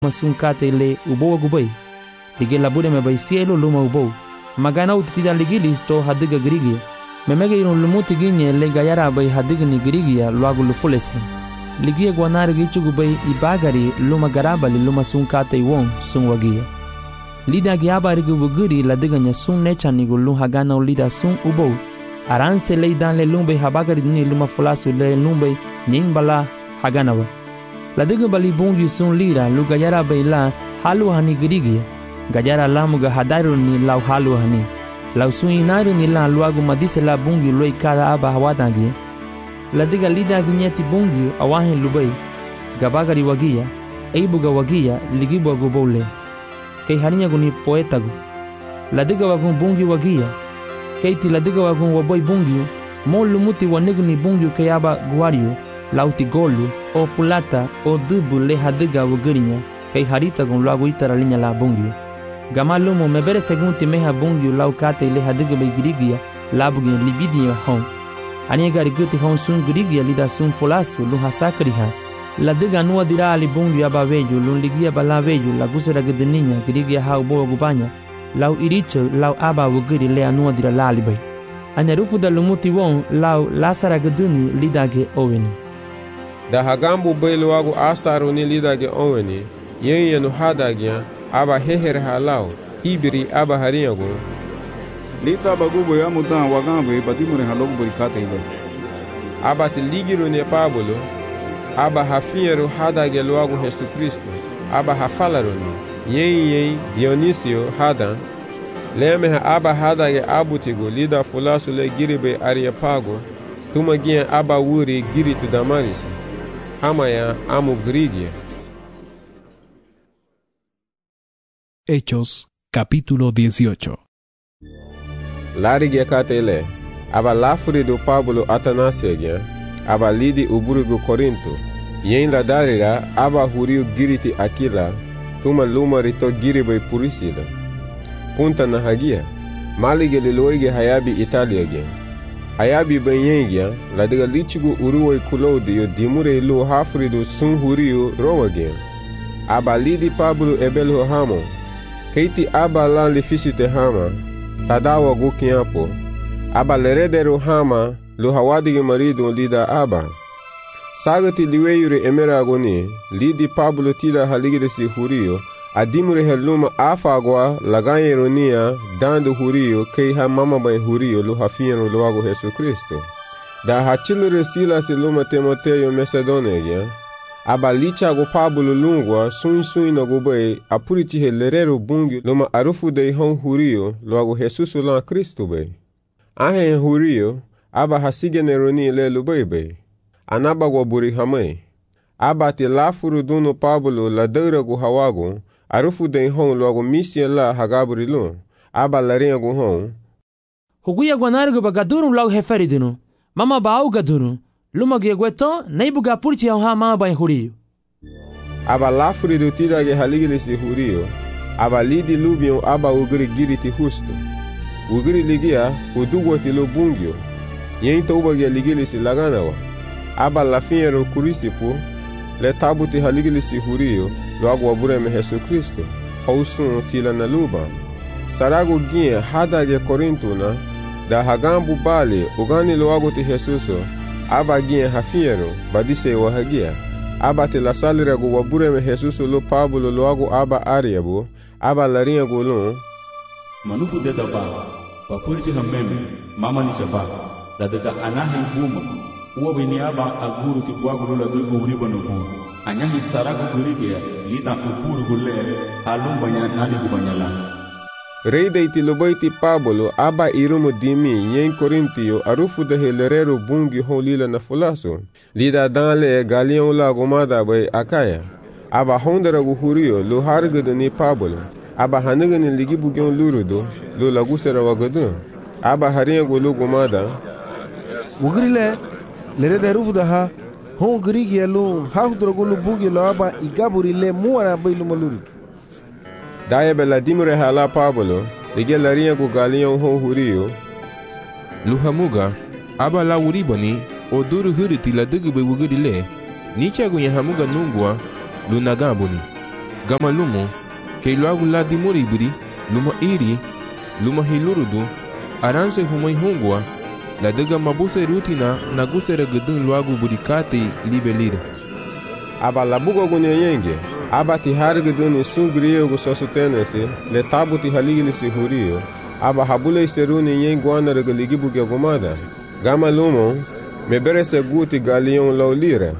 masunkate le ubo gubai dige labure me bai cielo luma ubo magana utida ligilis to hadiga grigia memege iron lumuti ginye le gayara bai hadiga ni grigia luagu lufulesme ligia guanari gichugu bai ibagari luma garabali luma sunkate iwon sunwagia lida giabari gubuguri ladiga nya sun nechani gulu hagana lida sun ubo aranse le dan le lumbe habagari ni luma fulasu le lumbe nyimbala haganawa ladiga bali bungi sun lira lu gayara bai la halu hani grigia gajara lamuga hadaru ni lau halu hani lau suinari ni la luagu madise la bungi loi kada aba hawadangi ladiga lida ginyeti bungi awahin lubai gabagari wagia eibuga wagia ligibu agubole kei harinya guni poetagu ladiga wagun bungi wagia keiti ladiga wagun waboi bungi mo lumuti waniguni bungi kei aba guario lauti golu o pulata o dubu le hadiga wagirinya kei harita gun luagu itara linya la bungi gamalumo mebere segunti meha bungi lau kate le hadiga bai girigia labugi libidia hon aniga riguti hon sun girigia lida sun folasu lu hasakriha ladiga nuwa dira ali bungi aba veju lu ligia bala veju la gusera gidininya girigia ha ubo gubanya lau iricho lau aba wugiri le anuwa dira la ali bai anyarufu da lumuti won lau lasara giduni lidage oweni da hagambu bai luagu astaru ni lidage oweni yenu hadagia aba heher halau ibiri aba hariyago lita bagubo ya mutan wagambe batimure halogu burikate ile aba tiligiro ne pabulo aba hafiero hadage luagu Yesu Kristo aba hafalaroni yei Dionisio hadan leme aba hadage abutigo lida fulasu le giribe Areopago tumagia aba wuri giritu damaris hamaya amu grigia. Hechos, capítulo 18. Larigia katele, aba lafuri do Pablo Atanasia, aba lidi uburigo Corinto, yen la darira, aba huriu giriti Aquila, tuma luma rito giribai purisida. Punta na hagia, malige liloige hayabi Italia, hayabi banyengia, la diga lichigu uruwai kulaudio dimure lu hafrido sun huriu Roma, aba lidi Pablo ebelo hamo, keiti aba lan le fisite hama tadawa gukiapo aba leredero hama lo hawadige marido lida aba sagati liweyure emeragoni lidi Pablo tida haligide si hurio adimure heluma afagwa lagayeronia dando hurio kei ha mama bay hurio lo hafieno loago Yesu Kristo da hachilure sila se luma Timoteo Macedonia aba licha go Pablo lungwa sun no gobe apuriti helerero bungi loma arufu de hon hurio loago Jesus la Kristo be ahe hurio aba hasige neroni le lubebe anaba go buri hame aba te lafuru duno Pablo la deura go hawago arufu de hon loago misia la hagaburi lo aba larenga go hon huguya gwanargo bagaduru loago heferidino mama bau gaduru luma gegweto neibuga purti ha mama bai hurio aba lafuri do tidage haligilisi hurio aba lidi lubion aba ugiri giriti husto ugiri ligia udugwati lo bungio yen taubagia ligilisi laganawa aba lafiero kurisipu le tabuti haligilisi hurio lo agwa bureme Yesu Kristo hausun tila na luba sarago gia hadage Korintuna da hagambu bale ugani lo agoti Jesuso aba gia hafiero badise wa hagia aba te la salira go wabureme Jesus lo Pablo lo ago aba Ariabo aba laringa go lo manufu deta ba papurti hameme mama ni chapa la deta anahi buma uwa bini aba aguru ti kwago la do uri bonuko anyahi sarago gurigia lita upuru gule alumba nya nani kubanyala Reida iti lobaiti Pablo aba irumu dimi yen Korintio arufu de helerero bungi holila na fulaso lida danle galion la gomada bay akaya aba hondera gu hurio lo hargede ni Pablo aba haniga ni ligi bugion lurudo lo lagusera wagadu aba haria gu lo gomada ugrile lerede rufu da ha hon grigi lo hafdro gu lo bugi lo aba igaburi le muara bay lo maluru Daya bela dimure hala Pablo, lege larinha go galion hon hurio. Luhamuga, aba la uribani, o duru huriti la dugube wugurile, nicha go yahamuga nungwa, lunagambuni. gama lumo, que logo lá de moriburi, luma iri, luma hilurudu, aranse humai hungwa, la dega mabuse rutina na gusere gedun logo burikate libelira. Aba labugo gunyenge, aba ti hargedun sungriyo go sosutenese, le tabu ti haligili si hurio, aba habule isteruni yen guana regaligi buge gomada. Gama lumo, mebere se guti galion laulira.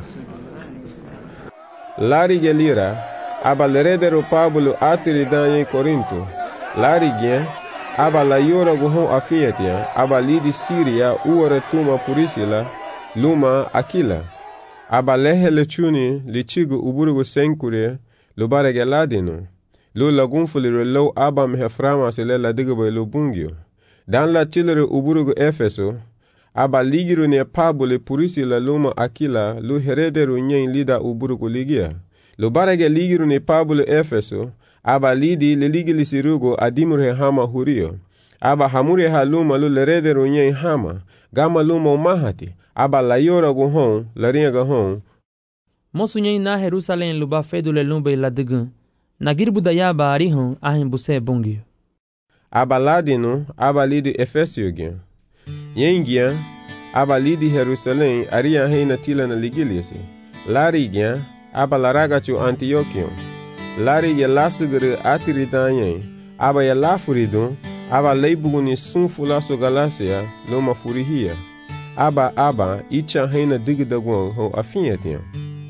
Lari gelira, aba leredero Pablo atiri danyen Corinto. Lari gen, aba la yora gohon afiatia, aba lidi Siria uore tuma purisila, luma Aquila. Aba lehe lechuni lichigu uburugu senkure, lubare geladino. Lu lagunfulire lo aba meheframa sele la digaba lo bungio. Dan la chilere uburugu Efeso, aba ligiru ne Pablo purisila luma Aquila, lu herederu nyen lida uburugu ligia. Lubarege ligiru ne Pablo Efeso, aba lidi le ligili sirugo adimure hama hurio. Aba hamure haluma lu lerederu nyen hama, gama luma mahati, aba layora guhon, laringa hon. Mosu nyen na Jerusalem luba fedule lumbe la digun, na girbu da yaba arihon ahin buse bungio. Aba ladino, aba lidi Efesio gen. Yen gen, aba lidi Jerusalem aria heina tila na ligiliasi. Lari gen, aba laragachu Antiochion. Lari ye lasugere atiridanyen, aba ye lafuridun, aba leibuguni sunfulaso Galacia, loma furihia. Aba, icha heina digidagwan ho afinyatian.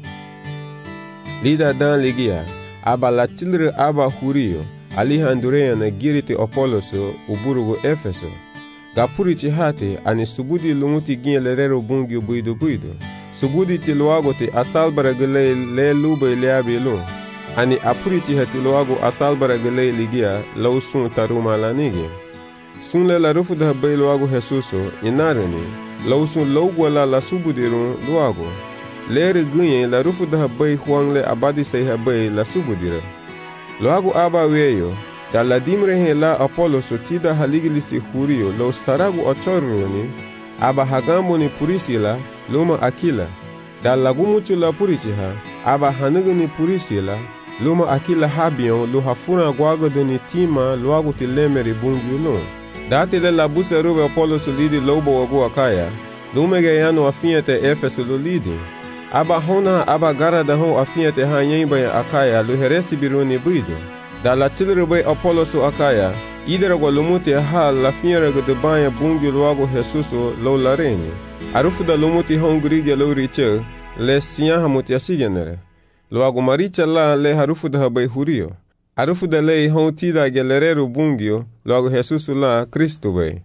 Lida dan ligia, aba latilre aba hurio, alihandureya na giriti Apoloso, uburugo Efeso. Gapurichi hate, ani subudi lumuti gien lerero bungio buido. Subudi tiluago te asalbara gele le lube leabi lu. Ani apuriti ha tiluago asalbara gele ligia lausun taruma lanigi. Sunle la rufu da bailuago Jesuso, inareni, lausun laugwala la subudirun luago. Leri gunye la rufu da bai huangle abadi say ha bai la subudira. Luago aba weyo, da la dimre he la Apoloso tida haligilisi hurio lau saragu ochoruni, aba hagambo ni purisila, luma Aquila. Da lagumuchu la purichiha, aba hanuguni purisila, luma Aquila habion lu hafuna guagodoni tima luagu tilemeri bungiu lu. Dati le la buse rube Apoloso lidi lobo wagu akaya, lumege yanu afinyete Efeso lu lidi. Aba hona aba gara da hon afinyete ha yenbay akaya lu heresi biruni buido. Da la tilrube Apoloso akaya, idera gwa lumuti ha la finyere gudubanya bungiu luagu Jesuso lo lareni. Arufu da lumuti hongrigia lo riche, le siyan hamuti asigenere. Luagu maricha la le harufu da habai hurio. Arufu da le honti da gelereru bungio, luagu Jesusu la Cristo bay.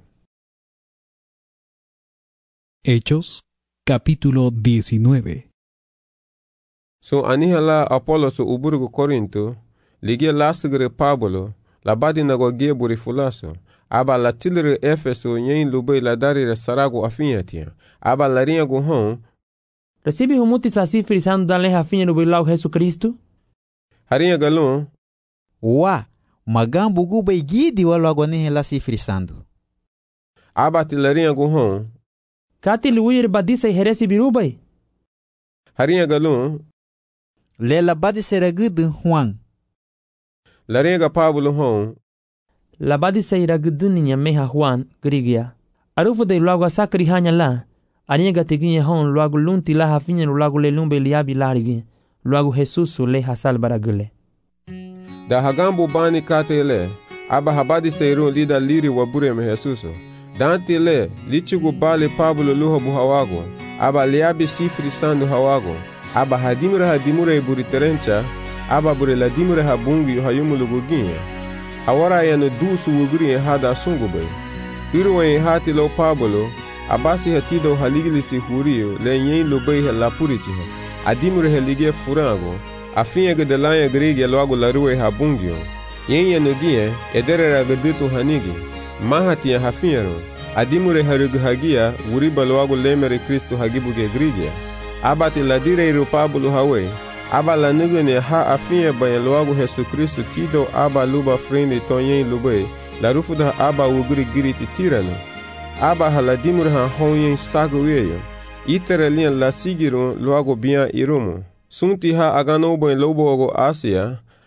Hechos, capítulo 19. So aniha la Apoloso uburugu Corinto, ligia lasugre Pablo, la badi nagogie burifulaso. Aba la tilre Efeso nyen lubei la darire sarago afinyatia. Aba la rinha guhon. Recibe humuti sasi frisando dan leha afinha lubei lau Jesu Cristo? Harinha galon. Wa, magambu gubei gidi walo agonihe la si frisando. Aba tilarinha guhon. Kati luir badisa heresi birubei? Harinha galon. Lela badisera gudu Juan. La rinha Pablo hon. La badisa iraguduninya meha Juan grigia. Arufu de luago asakri hanya la. Aniga teginye hon luago lunti la hafinye luago le lumbe liabi larigi. Luago Jesusu le hasal baragule. Da hagambu bani katele. Aba habadi seirun lida liri wabure me Jesuso. Dante le lichugu bali Pablo luha buhawago. Aba liabi sifri sandu hawago. Aba hadimure buriterencha. Aba bure la dimure habungi hayumulugu ginye. Awara yanu dusu wuguri hada sungubay. Iruwe hati lo Pablo, abasi hatido haligilisi hurio le nyen lubay la purichiha. Adimure helige furango, afinye gedelanya grege loago la ruwe habungio. Yen yanu gie, edere gadutu hanigi. Mahati ya hafinyero, adimure haruguhagia, wuriba loago lemere Kristo hagibuge grige. Abati la dire iru Pablo hawe. Aba la nugene ha afinye bayan loago Jesu Kristo tido aba luba frende tonyen lube, la rufu da aba wuguri giriti tirano. Aba haladimur ha honyen sago weyo. Itere lian la sigirun loago bian irumu. Sunti ha agano bayan lobo ogo Asia,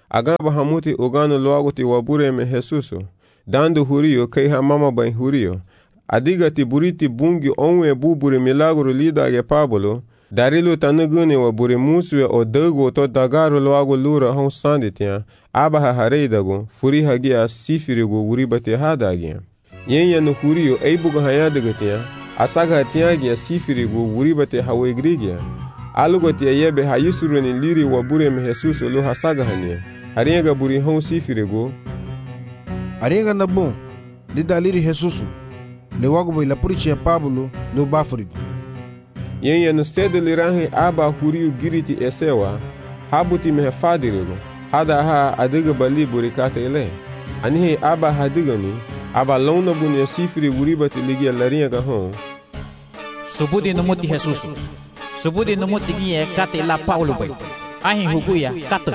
agamba hamuti ugano logo ti wabure me Jesuso dando hurio kei hamama bai hurio adiga ti buriti bungi onwe bubure milagro lida ge Pablo darilo tanugune wabure musue o dago to dagaro logo lura hon sanditia aba hareidago furi hagia sifirigo uribate hadagia yenya no hurio eibuga hayadagatia asaga tiagia sifirigo uribate hawegrigia alugotia yebe hayusuruni liri wabure me Jesuso lo hasaga hania ariega buri hon sifirigo ariega na bom lida liri Jesuso le wago bai la puricia Pablo lo bafrigo yenya no sedo lirahi aba hurio giriti esewa habuti me fadirigo hada ha adiga bali burikata ile anihe aba hadigani aba lona bunya sifiri uribati ligia laringa hon subudi no muti Jesus subudi no muti gie kate la Paulo bai ahi huguya kato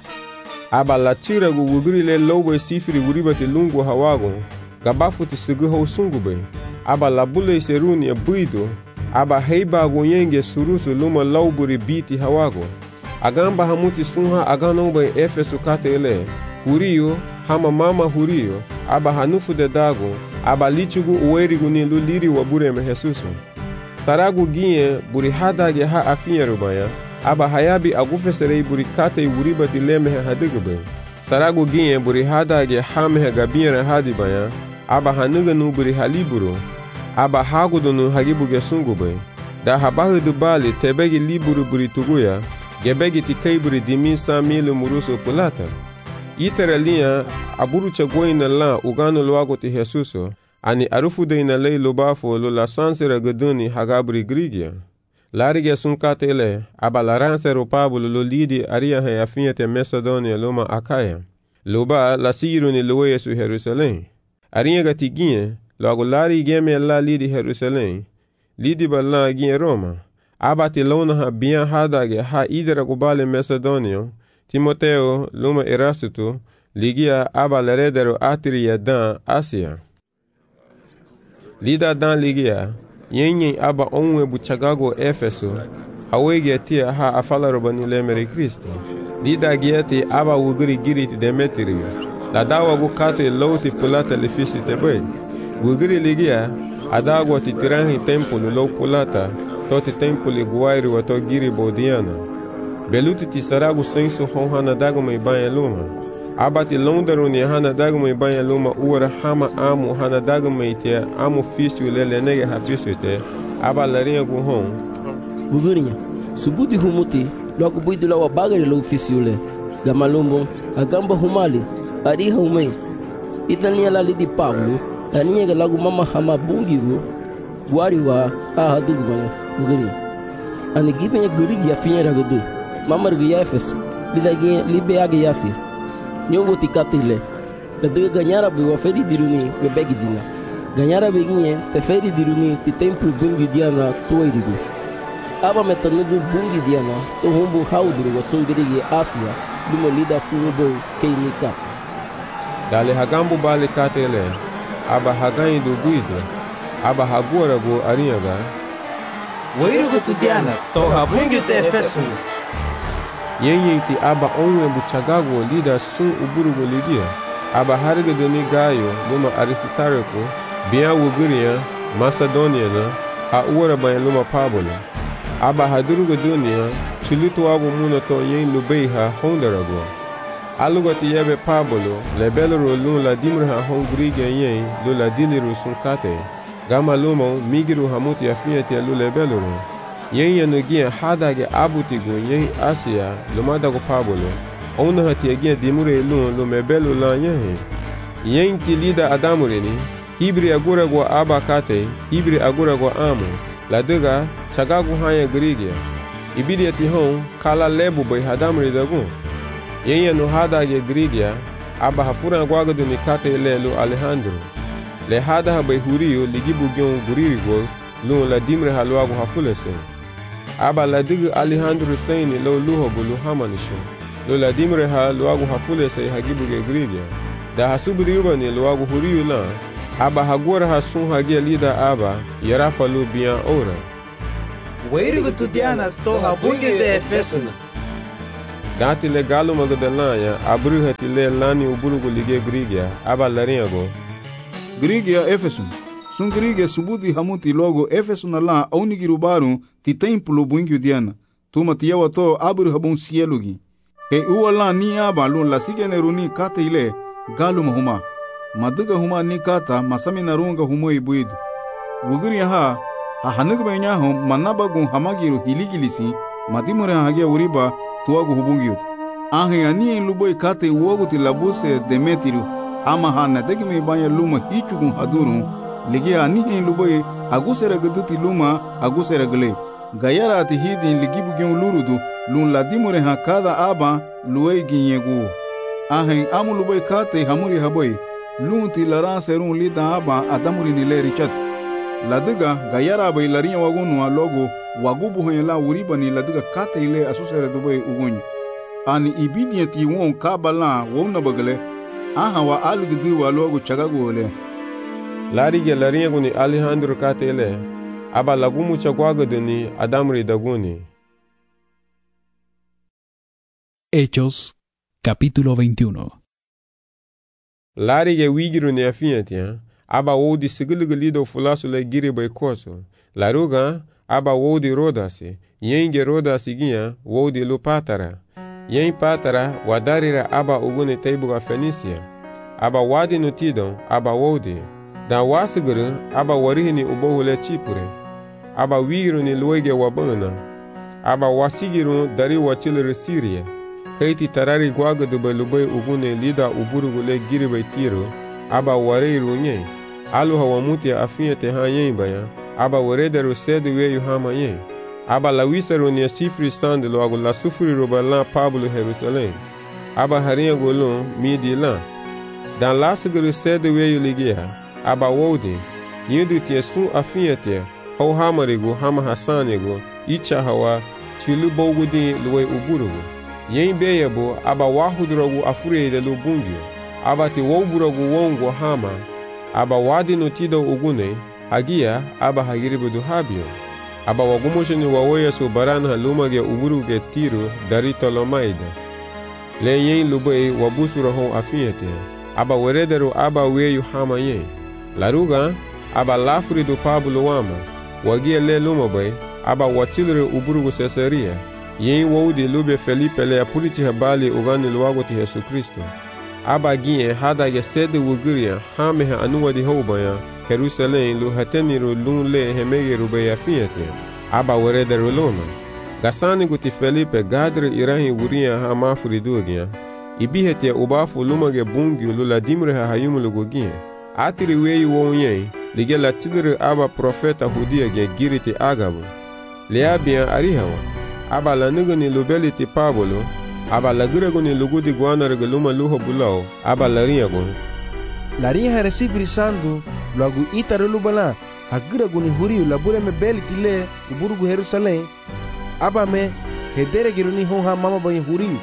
aba la tira gu ugrile lobo sifiri uribati lungu hawago gabafuti sugu ho sungu bai aba la bule seruni buido aba heiba gu yenge surusu luma lauburi biti hawago agamba hamuti sunha agano bai Efeso kate ile hurio hama mama hurio aba hanufu de dago aba lichugu uerigu ni luliri wabure me Jesuso saragu gie buri hadage ha afinyeru baya aba hayabi agufeserei buri kate uribati lemehe hadigbe saragu gie buri hadage hamehe gabire hadi baya aba hanuganu buri haliburu aba hagudunu hagibuge sungube da habahu dubali tebegi liburu buri tuguya gebegi tikei buri dimisa milu muruso pulata itera linha aburucha goina la ugano loago ti Jesuso ani arufu de ina lei lobafo lo la sansera gaduni hagabri grigia larige sunkatele abalaranse Pablo lo lidi aria he afinete Macedonia loma Akaya loba la siruni loe su Jerusalém aria gatiginhe logo lari geme la lidi Jerusalém lidi balla ginhe Roma abati lona ha bian hadage ha idera gubale Macedonia Timoteo luma Erasto ligia aba leredero atria dan Asia lida dan ligia yenye aba onwe buchagago Efeso hawege tia ha afala robani lemere Kristo lida gieti aba wugri giriti Demetrio la dawa gu kate loti pulata le fisi tebe wugri ligia adago ti tiranhi tempolo lo pulata toti tempoli guairi wato giri bodiana beluti ti saragu senso honhana dago mai banha luma abati londaro ni hana dago mai banha luma ura hama amu hana dago mai te amu fisio lele nege hafiso te aba larinha gu hon gugurinha subudi humuti logo buidu la wabagare lo fisio le gamalumbo agamba humali ari humai itania la lidi Pablo ania ga lagu mama hama bungiru wariwa ahadu bana gugurinha ani gibenya gurigi ya finyera gudu mamar gu Efeso lidagi libeagi yasi nyongo tikatile la de ganyara be wafedi diruni be begidina ganyara be ginye te fedi diruni ti templo bungi diana toirigu aba metanugu bungi diana to humbu hauduru wa sungirigi Asia dumo lida sunubo keinika dale hagambu bale katele aba haganyi do guido aba hagora go ariaga wairugu tudiana to habungi te Efeso yenye ti aba onwe buchagago lida sun uburugo lidia aba harga doni gayo luma Aristarco biya wuguria Macedonia na ha uwara bayan luma Pablo aba hadurugo dunia chulutu wago muna to yen lubeiha hondarago alugo ti yebe Pablo lebeloro lun la dimra hongriga yen lo la diliru sunkate gama lumo migiru hamuti afiete lo lebeloro yen yanugia hadage abutigo yen Asia lumadago Pablo ona hatiagia dimure lun lo mebelo la yen ti lida adamureni hibri agura go abakate hibri agura go amu la dega chagago haya grigia ibidia ti hon kala lebu bai hadamure dago yen yanu hadage grigia aba hafura gwago de nikate lelo Alejandro le hada bai hurio ligibu gyon guririgo lun la dimre halwago hafulese aba la digu Alejandro Saini lo luho bulu hamanisho lo la dimre ha luagu hafule say hagibu ge grigia da hasubri yubani luagu huriyu la aba hagora hasun hagia lida aba yarafa lu bian ora wairugu tudiana to habungi de Efeso Dati le galo Magdalanya abruha tile lani uburugu lige Grigia aba laringo. Grigia Efesun. Sun Grigia subudi hamuti logo Efesun ala aunigirubaru ti templo buingyu diana. Tuma tiyawa to abru habun sielugi. Ke uwala ni aba lun la sigeneruni kate ile galo mahuma. Maduga huma ni kata masami narunga humo ibuidu. Wuguria ha hanug benya hum manabagun hamagiru hiligilisi matimure hagia uriba tuagu hubungiut. Ahe ani luboi kate uogu tilabuse demetiru ama hana tekime banya luma hichugun hadurun ligi ani luboi agusera gaduti luma agusera gale. Gayara ati hidin ligibu gen lurudu lun ladimure ha kada aba luei ginyegu. Ahe amu luboi kate hamuri haboi lun tilaran serun lida aba atamuri nile richat. Ladiga gayara bai larinya wagunu logo wagubu hoyela uriba ni ladiga kate ile asusere dubai ugunyi. Ani ibidiyati won kabala wona bagale aha wa algdu wa logo chagago ole. Larige larinya guni Alejandro kate ile aba lagumu chagwago deni adamri daguni. Hechos, capítulo 21. Larige wigiru ne afiatia aba wodi sigilgilido fulasu le giri bai koso. Laruga aba wodi rodasi, yenge rodasi ginha wodi lu patara. Yen patara wadarira aba ugune teibuga Fenisia. Aba wadi nutidon aba wodi. Dan wasiguru aba warihini ubohule Chipure. Aba wiru ni luege wabana. Aba wasigiru dari wachilere Syria. Kaiti tarari gwaga dube lubai ugune lida uburugule giri bai tiro. Aba wareiru nye. Aluha wamuti afia te ha yen baya. Aba warederu sedu weyu hama yen. Aba la wisaru ni sifri sande loagu la sufuri robalan Pablo Jerusalem. Aba harinha golon midi lan. Dan lasiguru sedu weyu ligia. Aba wodi. Yindu te sun afia te. Hau hamarigu hama hasanigu. Icha hawa chilu bogudi luwe uburugu. Yen beyebo aba wahudrogu afurede lu bungyo. Aba te woburagu wongo hama. Aba wadi notido ugune, hagia aba hagiribudu habio. Aba wagumushini wawoya so baran halumage uburuge tiru dari Tolomaida. Le yen lubei wabusura hon afiete. Aba werederu aba weyu hama yen. Laruga aba lafuridu Pablo wama. Wagia le lumabai aba wachilre uburugu Caesarea. Yen wodi lube Felipe le apuriti habali ugani luwago Yesu Kristo. Aba ginye hadage sede wuguria hameha anuwa di hobaya Jerusalem lu hateniru lun le hemegeru beya fiete. Aba werederu lona. Gasani guti Felipe gadre irahi wuria ha mafuri dugia. Ibihete ubafu lumage bungiu lula dimre ha hayumulu gugia. Atiri weyu wonye lige la tidre aba profeta hudia ge giriti agabu. Leabia arihawa. Aba la nugani lubeliti Pablo. Aba laguraguni lugudi guanarga luma luho bulao. Aba lariagun. Larinha recibri sandu logo itaru lubala haguraguni huriu labure me beliti le uburugu Jerusalem. Aba me hedere giruni honha mama banye huriu.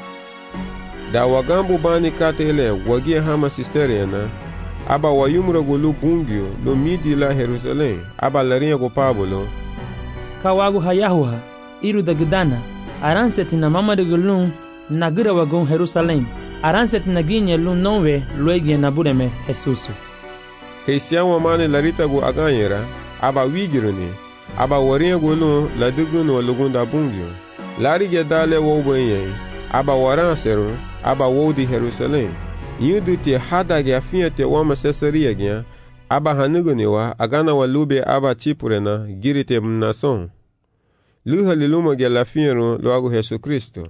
Da wagambu bani kate ile wagia hama sisteriana. Aba wayumragu lu bungio lu midi la Jerusalem. Aba lariagu Pablo. Kawagu hayahuha iru da gdana aranseti na mama de gulun nagira wagon Jerusalem aranseti na ginye lun nonwe luegie na bureme Jesusu. Keisiawa mane larita gu aganyera aba wigiruni aba waria gulun la dugun wa lugunda bungio. Larige dale wobenye aba waranseru aba wodi Jerusalem. Yudu te hadage afiate wama Caesarea gya aba hanuguni wa agana wa lube aba Chipurena girite mnason. Luha liluma ge la fiero loagu Yesu Kristo.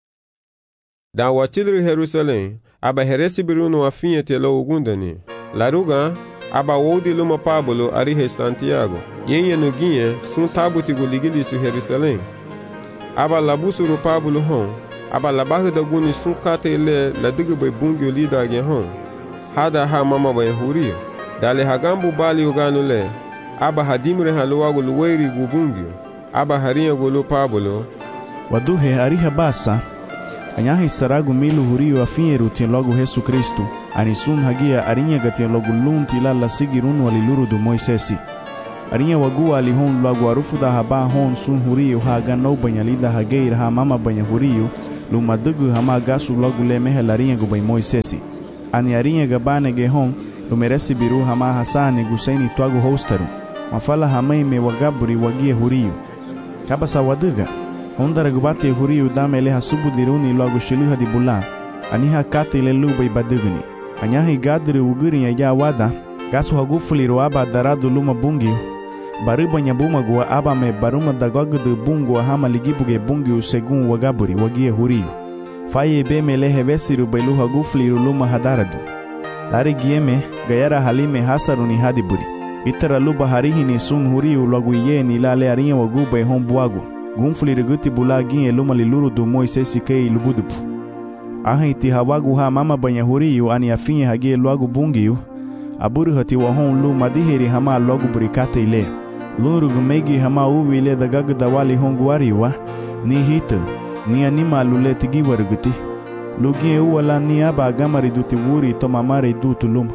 Da watilri Jerusalem aba heresi biruno wa fiate lo ugundani. Laruga aba wodi luma Pablo arihe Santiago. Yenye nuginye sun tabuti guligili su Jerusalem. Aba labusuru Pablo hon. Aba labahu da guni sun kate ile la digbe bungyo lida ge hon. Hada ha mama ba hurio. Dale hagambu bali uganu le. Aba hadimre haluagu luweri gubungyo. Aba harinha golo Pablo. Waduhe ariha basa. Anyahi saragu milu hurio afinyeru tien logo Yesu Kristu. Anisun hagia arinha gatien logo lun tila la sigirun waliluru du Moisesi. Arinha wagua alihon logo arufu da haba hon sun hurio haga no banyalida hageir ha mama banya hurio. luma dugu hama gasu logo le meha larinha gu bai Moisesi. Ani arinha gabane ge hon lumeresi biru hama hasani gusaini tuagu hostaru. Mafala hamai me wagaburi wagie huriyu. Kabasa waduga. Ondara gubate huriyu dame ha subu diruni logo shiluha di bulan. Aniha kate le lubai baduguni. Anyahi gadri uguri ya wada. Gasu hagufuliro aba daradu luma bungi. Bariba nyabuma gua aba me baruma dagogudu bungu hama ligibuge bungi segun wagaburi wagie huriyu. Faye be me lehe vesiru bailu hagufuliro luma hadaradu. Lari gieme gayara halime hasaruni hadiburi. Itara luba harihini sun huriyu logu ye ni lale arinha wagube hombuagu. Gumfuliro guti bula ginye luma liluru du Moisesi kei lubudupu. Ahiti hawagu ha mama banya huriyu ani afinye hagie logu bungiyu. Aburu hati wahon lu madihiri hama logu burikate ile. Lurugu megi hama uwi ile dagagu dawali honguariwa. Ni hitu, ni anima lule tigi waruguti. Lugie uwala ni aba agamari duti wuri to mamari dutu luma.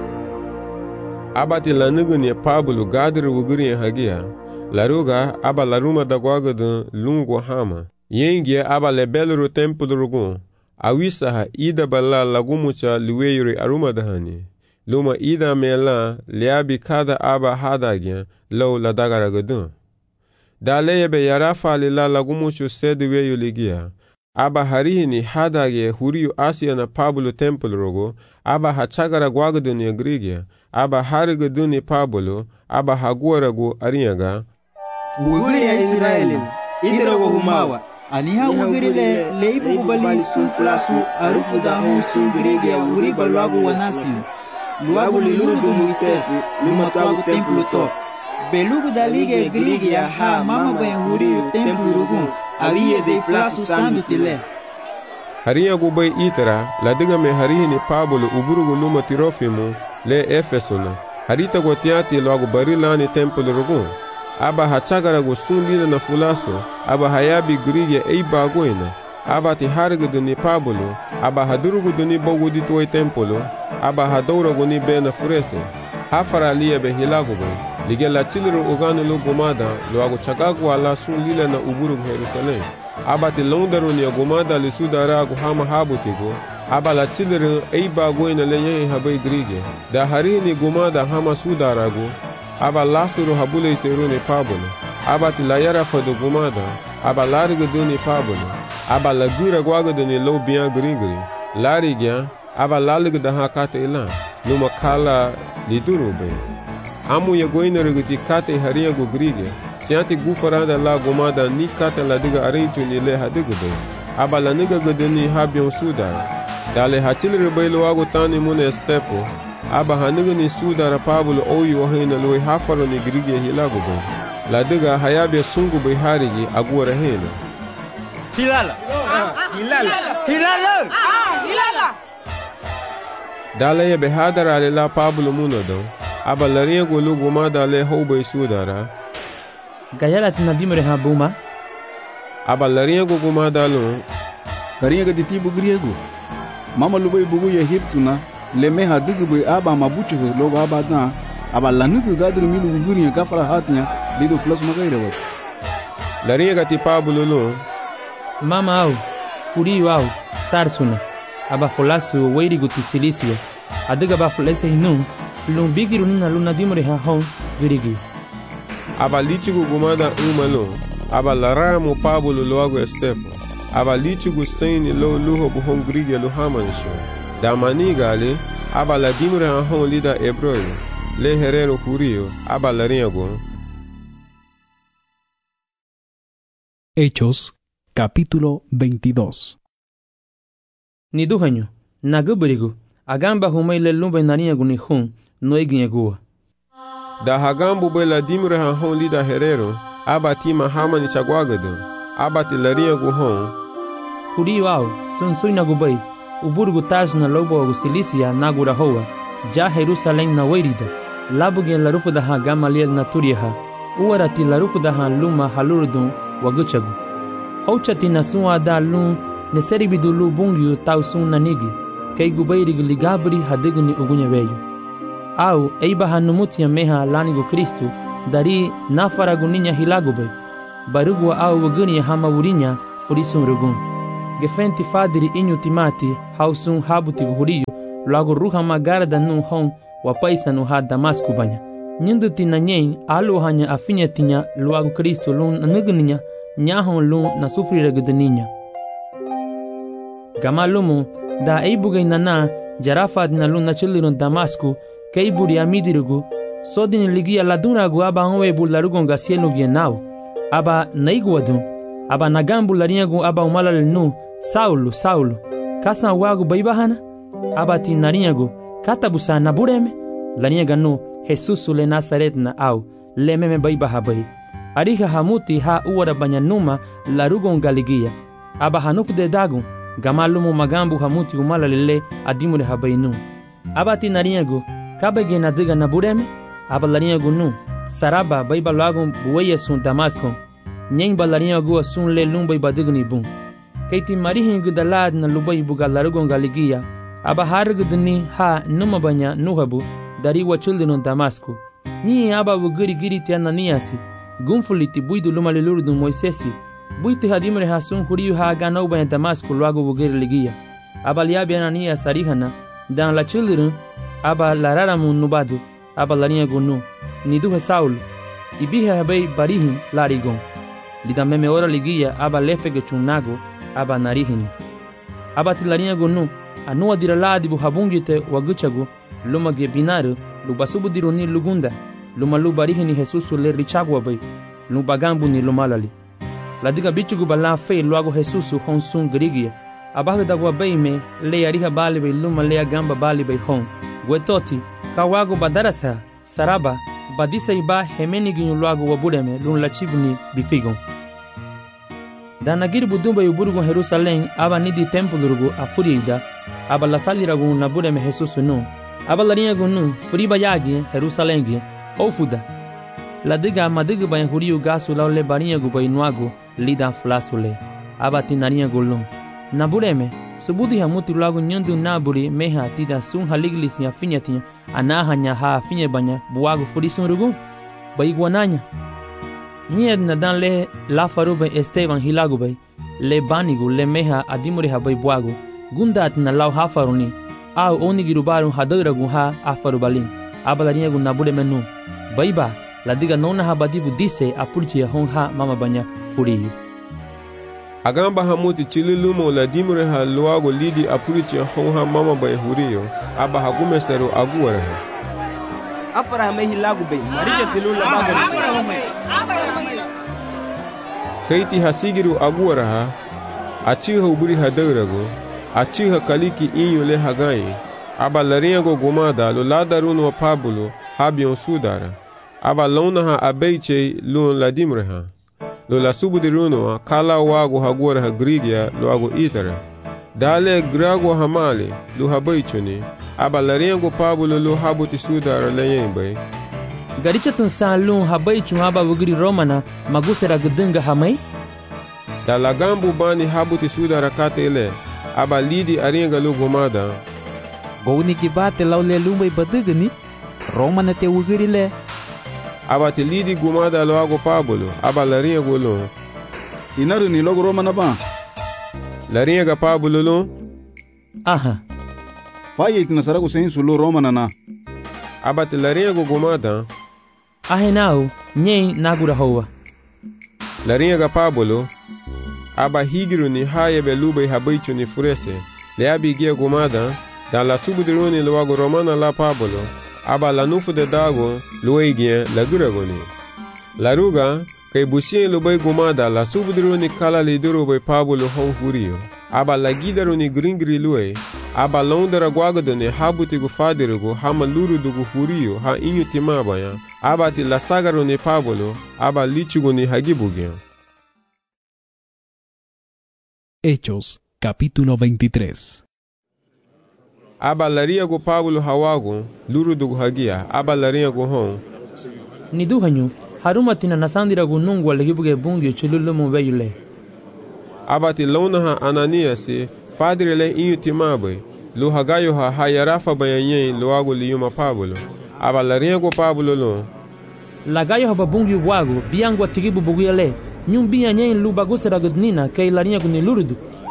Abati lanugu ni Pablo gadri wuguri hagia. Laruga aba laruma dagwagu du lungu hama. Yengie aba lebeluru tempulu rugun. Awisaha ida bala lagumucha luweyuri aruma dahani. Luma ida mela liabi kada aba hadagya low la dagaragadun. Daleyebe yarafa lila lagumuchu seduweyu ligia. Aba harihini hadagye huriyu Asia na Pablo temple rogo. Aba hachagara gwagadun ya grigia. Aba harigadun ya Pablo. Aba haguaragu arinyaga. Uguri ya Israeli. Idra wahumawa. Aniha ugirile leibu kubali sunflasu arufu da hon sun grigia uri balwagu wanasiu. Luagu liluru du Moisesi, lumatuagu templu to. Belugu da liga grigia ha mama ben huriyu templu rugun, aviye de flasu sandu tile. Harinha gubai itara, la diga me harihini Pablo uburugu luma Tirofimu, le Efesuna. Harita gotiati luagu barilani templu rugun. Aba hachagaragu sun lila na fulaso, aba hayabi grigia eiba aguena. Aba ti harigu ni Pablo, aba hadurugu ni bogudi tuwe templo, aba hadouragu ni bena furese. Hafara liya be hilagu be, lige la chiliru uganu lu gumada, lu agu chagagu ala sun lila na uburugu Jerusalem. Aba ti londaru ni gumada li sudaragu hama habutigu, aba la chiliru eiba aguena le yenye habai grige. Da harini gumada hama sudaragu, aba lasuru habule iseru ni Pablo. Aba ti la yara fadu gumada, aba larigu ni Pablo. Aba la gura gwaga ni lo bian grigri. Lari gya, aba lalig da hakate ilan. Numa kala liduru be. Amu ya goina rigiti kate haria gu grige. Sianti gufaranda la gumada ni kate la diga arinchu ni le hadigu be. Aba la niga gadini habion sudara. Dale hachilri bailu wagu tani mune estepo. Aba haniga ni sudara Pablo oyu wahina lui hafaro ni grige hilagu be. La diga hayabia sungu be harigi aguara hena. Hilala. Hilala. Hilala. Hilala. Dale be hadara la Pablo munado. Aba laria gulu gumada le hobe sudara. Gayala tinadimre ha buma. Aba laria gumada lo. Laria ga ditibu griego. Mama lubai bugu ya hiptuna le meha dugu aba mabuchu logo aba da. Aba lanuku gadru milu guguri ya kafara hatnya lido flas magaire wat. Laria ga ti Pablo lo. Mama au, huriyu au, tarsuna. Aba folasu weirigu ti Silisia. Adiga ba folese hinun, lumbigiru nina luna dimre ha hon virigi. Aba lichigu gumada umalo. Aba laramu Pablo loagu estepo. Aba lichigu saini lo luho buhon grige luhamanisho. Da manigale, aba la dimre ha hon lida ebroyo. Le herero huriyo, aba lariago. Hechos capítulo 22. Ni duhanyo, naguburigu, agamba humay lelumba naniagu ni hun, no iginyagua. Da hagambu be la dimre ha hon lida herero, aba tima hamani chagwagadu, aba ti lariagu hon. Huriyu au, sunsui nagubay, uburgu taj na lobo agu Silisia nagura hoa, ja Jerusalem na wairida, labugen la rufu da ha Gamaliel na turiaha, uwarati la rufu da ha luma halurdun waguchagu. Hauchati na suwa da lun ne seribidu lu bungiu tau sun na nigi, kei gubayrig ligabri hadigu ni ugunya veyu. Au, eiba hanumutia meha lanigu Kristu, dari nafaragu ninya hilagubay, barugwa au waguni hama wurinya furisun rugun. gefenti fadiri inyu timati hausun habuti huriyo luagu ruha magara da nun hon wa paisa nu ha Damasku banya nyindu tina nyen alu hanya afinya tinya luagu Kristo lun nugninya nyahon lun na sufrire gudninya gamalumu da eibugai nana jarafad na lun na chilirun Damasku keiburi amidirugu sodini ligia laduragu aba onwe bularugon gasielu gienau aba naiguadun aba nagambu larinyagu aba umalal nu Saulo kasa wagu baibahana aba tinarinyagu katabusa nabureme larinyaga nu Jesus le Nazaret na au lememe baibaha bai ariha hamuti ha uwara banyanuma larugon galigia aba hanufu de dagu gamalumu magambu hamuti umalalele adimure habainu aba tinarinyagu kabege nadiga nabureme aba larinyagu nu saraba baibalagu buweye sun Damasco nyen balarinyagu asun le lumbai badigni bun keiti marihin gudalad na lubai buga larugon galigia aba hargudni ha numa banya nuhabu dari wachulun Damasku ni aba bugiri giri tiana niasi gunfuliti buidu lumalilurdu Moisesi buiti hadimre hasun huriyu ha ganau banya Damasku luagu bugiri ligia aba liabi anania sarihana dan la children aba lararamu nubadu aba larinyagu nu niduhe Saulo ibihe habei barihin larigon lidameme ora ligia aba lefege chunago aba narihini aba tilarinyagu nu anua diraladi bu habungite waguchagu luma gebinaru lubasubu diruni lugunda luma lubarihini Jesus le richagwa bai lubagambu ni lumalali ladiga bichugu bala fe luago Jesus honsun grigia abaga dagwa bai me le ariha bali bai luma le gamba bali bai hon gwetoti kawago badarasa saraba badisa iba hemeni ginyu luago wabureme lun lachibuni bifigon danagir budumba yuburgo Jerusalem aba nidi tempulurugo afurida aba la saliragu nabureme Jesus nu aba larinyagu nu furiba yagi Jerusalem ofuda ladiga madiga bayan huriyu gasu laule barinyagu bainuagu lidan flasule aba tinarinyagu lun nabureme subudi hamuti lagu nyundu naburi meha tida sun haliglisi ya finyatinya anahanya ha finye banya buagu furisun rugu baigwananya Nied na dan le la farube Esteban hilagu bay le banigu le meha adimuri habai buagu gundat na lau hafaruni au onigirubaru hadaragu ha afarubalin abalarinyagu nabude menu baiba ladiga nona habadibu dise apurchia hon ha mama banya huriyu agamba hamuti chililumo la dimure ha luago lidi apurchia hon ha mama banya huriyu aba hagumesteru aguara afara me hilagu bay maricha tilula bagari keiti hasigiru aguaraha achiha uburi hadarago achiha kaliki inyu le hagai aba larinyago gomada lo ladarunu wa pabulo habion sudara aba launaha abeiche lo ladimreha lo la subudiruno kala wago haguaraha grigia lo ago itara dale grago hamale lo habeichuni aba larinyago pabulo lo habuti sudara leyembai garichatun salun habaichu haba wugiri romana magusera gudunga hamai da lagambu bani habuti sudara katele aba lidi aringa lo gomada gowni kibate laule lumbai badugni romana te wugiri le aba te lidi gomada lo ago pabulo aba laringa golo inaru ni logo romana ba laringa pabulo lo aha faye itinasaragu sensu lo romana na aba te laringa gomada ahenau nyen nagura hoa laringa pabulo aba higiru ni haye belubai habaichu ni furese le abigia gomada da la subudiruni luago romana la pabulo aba la nufu de dago luegia la guragoni la ruga kay busien lubai gomada la subudiruni kala liduru bai pabulo hon huriyo aba la gidaruni gringri lue aba londara guagadone habuti gu fadirugo hama lurudugu huriyo ha inyu timabaya aba ti la sagaruni pabulo aba lichuguni hagibugia. Hechos, capítulo 23. Aba lariago Pablo hawago lurudugu hagia aba lariago hon niduhanyu harumatina nasandiragu nungwa legibuge bungi chilulumu beyule aba ti launaha Ananiasi fadrile inyu timabe lu hagayo ha hayarafa bayanyen luago liyuma Pablo aba lariago Pablo lo lagayo ha babungi wago biangwa tigibu buguyale nyumbi nyen lu bagusera gudnina kay lariago ni lurudu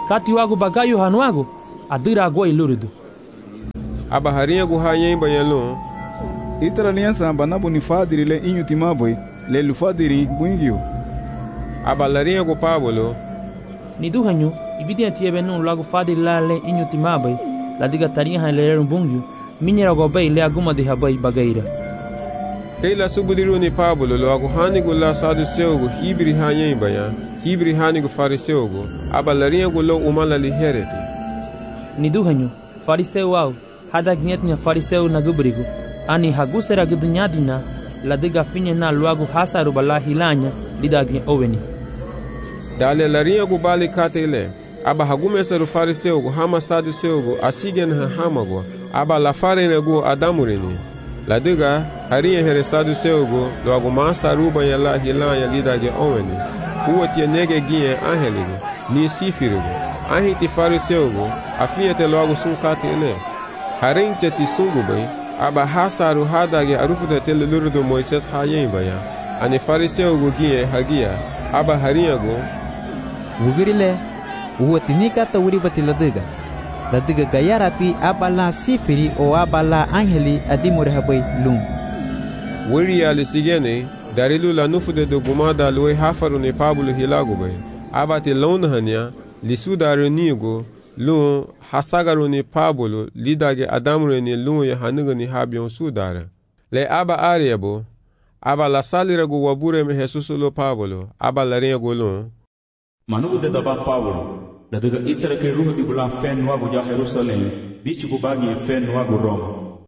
kati wagu bagayo hanuago adira agwa ilurudu. Aba harinha gu hayen bayalon. Itara liança banabu ni fadiri le inyu timaboy le lufadiri buingio. Aba larinha gu Pablo. Ni du hanyu ibidi atiebe nun lagu fadiri la le inyu timaboy la diga tarinha han le bungio minyera go bay le aguma de habay bagaira. Keila subudiru ni Pablo lo agu hanigu la saduceu gu hibri hayen bayan hibri hanigu fariseu gu aba larinha gu lo umala li hereti. Ni du hanyu fariseu au hada gnyetnya fariseu na gubrigo ani hagusera gudnyadina la diga finye na luagu hasaru bala hilanya didagi oweni. Dale larinha gu bali katele aba hagumeseru fariseu gu hama saduceu gu asigen ha hamago aba la farene gu adamureni. La diga harinha here saduceu gu luagu masaru bala hilanya didagi oweni. Uotie nege gie anheligo ni sifirigo ahiti fariseu gu afiete luagu sunkatele. Harinche ti sungu bay aba hasaru hadage arufuda tele lurudu Moises hayen baya ani fariseu gu gie hagia aba harinha gu wugirile uwatini kata wuri batila diga gayarapi aba la sifiri o aba la angeli adimure habay lum wuri ali sigene darilu la nufude do gumada loe hafaru ne Pablo hilagu bay aba ti lonhania lisudaru nigo lun hasagaru ni Pablo lidage adamure ni lun ya hanuga ni habion sudara le aba ariabo aba la salira gu wabure me Jesus lo Pablo aba la ringo lun manugo de daba Pablo la diga itara ke ruhu di bula fen wagu ja Jerusalem bichi gu bagi fen wagu Roma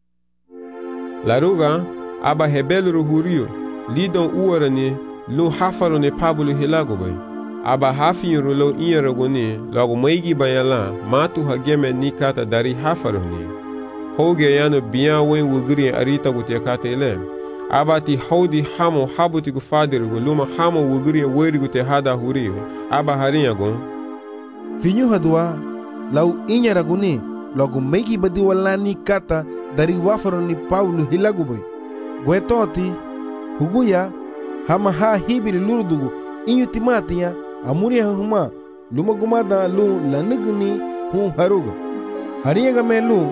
la ruga aba hebelu hurio lidon uwarani lun hafaru ni Pablo hilagu bay aba hafi rulo inyaragoni lagu maigi bayala matu hageme nikata dari hafaroni hoge yano biyan wen wugri arita gutia katele aba ti hodi hamo habuti gu fadir gu luma hamo wugri weri gutia hada hurio aba harinha gu finyu hadwa lau inyaragoni lagu maigi badi wala nikata dari wafaroni Paulo hilaguboy gwetoti huguya hama ha hibiri lurudugu inyu timatiya amuri huma luma gumada lu lanigni hu haruga hariyaga me lu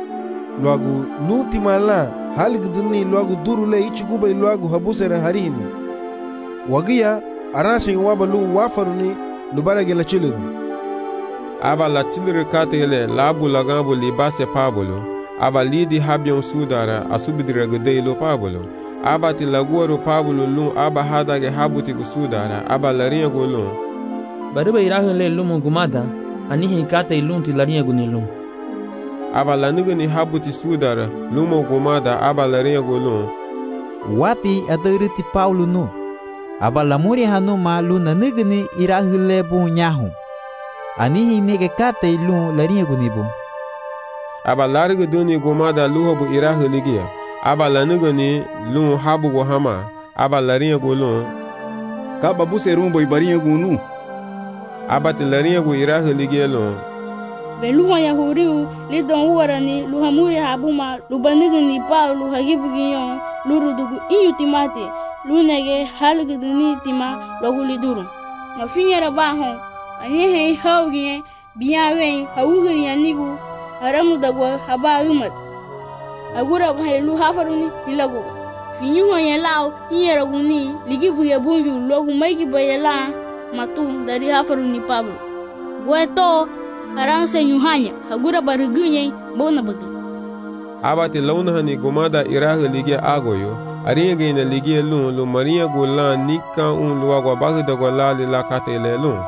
luagu lu timala haligduni luagu durule ichiguba luagu habusera harini wagiya arashe waba lu wafaruni lubarage la chiliru aba la chiliru katele labu lagambu libase Pablo aba lidi habion sudara asubidira gudelo Pablo aba ti laguaru Pablo lu aba hadage habuti gu sudara aba larinha gu lu bariba irahun le lumu gumada anihi kata ilun ti larinha gu ni lu aba laniga ni habuti sudara lumu gumada aba larinha gu lu wati adariti Paulo no aba lamuri hanu ma lu naniga ni irahun le bu nyahu anihi nege kata ilun larinha gu ni bu aba lariga duni gumada luho bu irahun ligia aba laniga ni lu habu gu hama aba larinha gu lu kaba buserumbo ibarinha gu nu aba ti larinha gu irahun ligia lu beluha ya huriu lidon warani luhamuri habuma lubaniga ni Paulo hagibugiyon lurudugu inyu timati lunege halguduni tima loguliduru mafinyara bahon anyehe haugie biyawen hawugiri yanigu haramu dagwa haba umat agura bahelu hafaruni hilagu finyuho yelao inyaraguni ligibuge bunju logu maigi bayela matu dari hafaruni Pablo gweto aranse nyuhanya hagura barigunya bona bagi abati launahani gumada iraga ligia agoyo aringa ina ligia lu maria gola nika un luagwa bagda gola la katele lu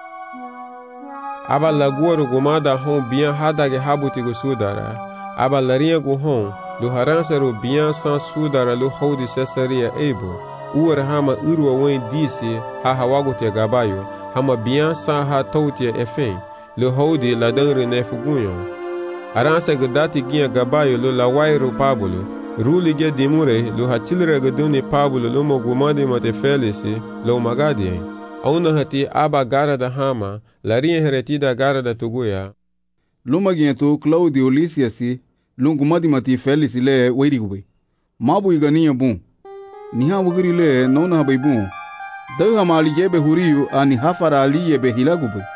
aba laguaru gumada hon biyan hadage habuti go sudara aba larinha go hon lu haranseru biyan san sudara lu hodi Cesaria ebo uwar hama urwa wen disi ha hawago te gabayo hama biyan san ha tauti efen lu hodi la dangre nefugunyo aranse gadati giya gabayo lu la wairu Pablo ruli ge dimure lu hatilre gaduni Pablo lu mo gumadi mate felisi lu magadi auna hati aba garada hama larinha heretida garada tuguya luma giento Claudio Lysiasi lungumadi mati felisi le weirigube mabu igania bun niha wugiri le nona habai bun daga mali jebe huriyu ani hafara ali yebe hilagube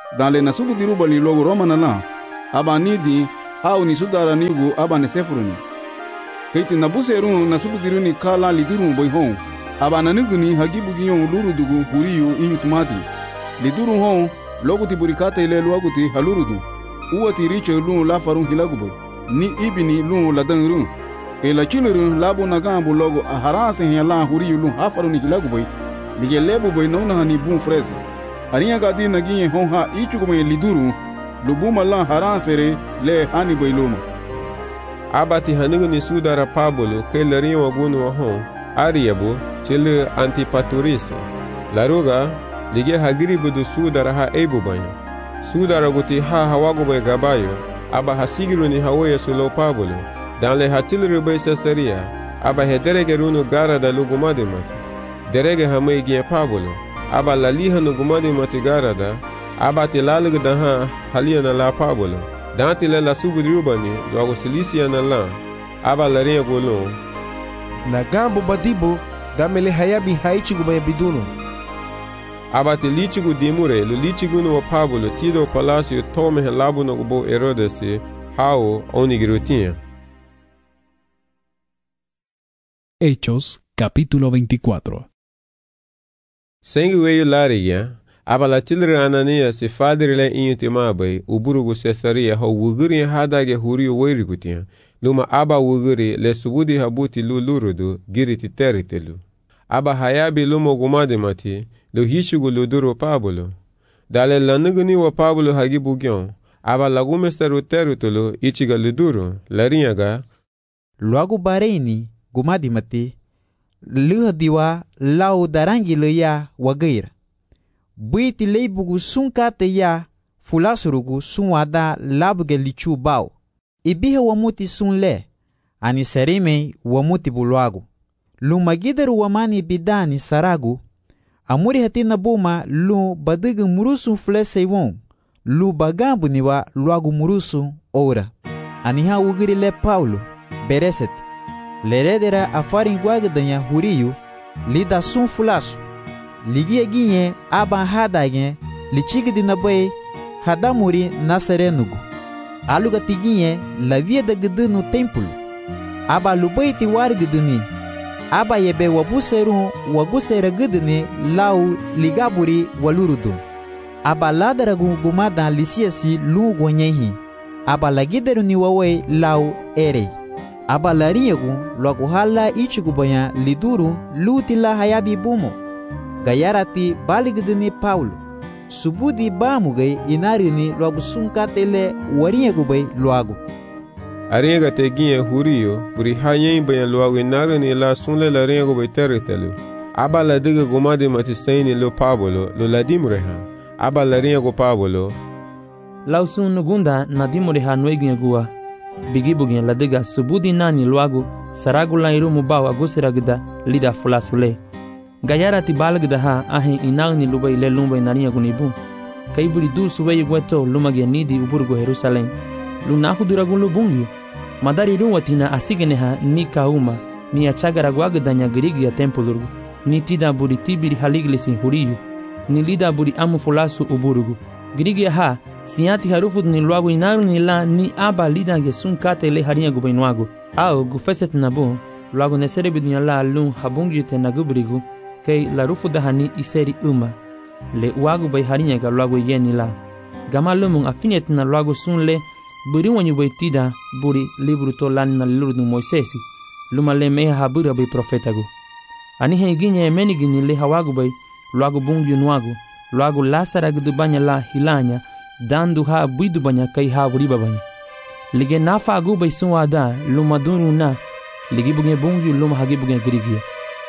dans le nasubudiru bali logo Roma na la aba nidi au ni sudara nigu aba ne sefuruni keiti nabuseru nasubudiru ni kala liduru boy hon aba nanuguni hagibu giyon luru dugu huriyu inyutumati liduru hon logo tiburikata ile luaguti halurudu uwati riche lu la farun hilagubo ni ibini lu la dangru ke la chiluru labo nagambu logo aharase hela huriyu lu hafarun hilagubo lige lebu boy nona hani bun frese ariya gadi nagiye hon ha ichugume liduru lubuma la harasere le hani boy luma abati hanuguni sudara Pablo ke lariyo wagunu hon ariyabu chile Antipatris laruga lige hagiribu du sudara ha ebu banya sudara guti ha hawagu boy gabayo aba hasigiruni hawoye sulo Pablo dans le hatilru boy Caesarea aba hederege runu gara da lugumadi mati derege hamay giye Pablo aba laliha nugumadi mati gara da aba tilalig da ha haliyana la Pablo danti le la subudrubani logo Silisia na la aba lariya golo na gambo badibo damele hayabi haichigu baya biduno abati lichigu dimure lu lichigu no Pablo tido palacio tome helabu no bo Herodes hao onigirutia. Hechos capítulo 24. Sengueyo lariya abala tilre Anania se fadrile intimabai uburugu Caesarea ho wuguri hadage huriyo weirigutia luma aba wuguri le subudi habuti lurudu giriti teritelu aba hayabi lumo gumade mati lo hishugu luduro Pablo dale lanuguni wa Pablo hagibu gyon aba lagumesteru teritelu ichiga luduro lariyaga luagu bareini gumadi mati luha diwa lau darangi leya wagair buiti leibugu sunkate ya fulasurugu sunwada labuge lichu bao ibihe wamuti sunle ani serime wamuti buluagu lumagidaru wamani bidani saragu amuri hatina buma lu badigu murusu flese won lu bagambu niwa luagu murusu ora aniha wugiri le Paulo bereset leredera afarin gwagdanya huriyu lida sun fulasu ligie ginye aba hadage lichigdi nabai hadamuri naserenugu aluga tiginye la via de gdunu templo aba lubaiti wargduni aba yebe wabuseru wagusera gduni lau ligaburi walurudu aba ladaragu gumada lisiasi lu gonyehi aba lagideru ni wawe lau ere aba lariyagu logu hala ichigubaya liduru lutila hayabi bumo gayarati baligdini Paulo subudi bamugai inarini logu sunkatele wariyagubay loagu ariyaga tegiye huriyo buri hayen bayan loagu inarini la sunle la riyagubay teritelu aba la diga gumadi matisaini lo Pablo lo ladimreha aba la riyagu Pablo lausun nugunda nadimreha noignyagua bigibugin la diga subudi nani loagu saragula irumu bawa gusiragda lida fulasule gayarati balgda ha ahin inagni lubay le lumbay nariya gunibu kayburi du subay gweto lumage nidi uburgo Jerusalem lunahu duragun lubungi madari ruwatina asigene ha ni kauma ni achagara gwagdanya grigia tempulurgu ni tida buri tibiri haliglesi huriyu ni lida buri amu fulasu uburgu grigia ha siati harufud ni luagu inaru ni la ni aba lida gesun kate le hariya gubainwagu au gufeset nabu luagu nesere bidunya la lun habungi te nagubrigu kay la rufudahani iseri uma le wagu bay harinya ga luagu yeni la gama lumun afinet na luagu sunle buri wanyu bay tida buri libru to lan na lurdu Moisesi luma le meha habura bay profetagu ani henginya menigini le hawagu bay luagu bungi nuagu luagu lasara gdubanya la hilanya dandu ha buidu banya kay ha buri babanya lige nafa agu bay sunwada luma dunu na ligi buge bungi luma hagi buge grigia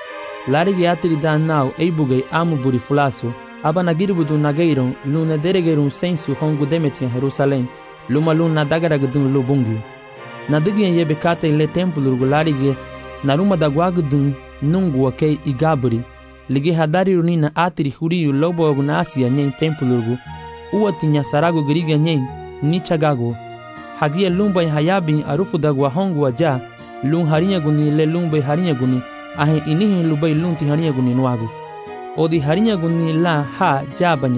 larigi atri dan nau eibugay amu buri fulasu aba nagiribudu nagairon luna deregerum sensu hongu demetian Jerusalem luma luna dagaragdun lubungi nadigien yebe kate le templo larigi naruma dagwagdun nungu wakei igaburi ligi hadari runina atri huriyu lobo ognasia nyen templo uwatinya sarago grigia nyen nichagago hagia lumba hayabin arufu dagwa hongu aja lun harinya guni le lumba harinya guni ahe inihi lubay lunti harinya guni nuagu odi harinya guni la ha jabanya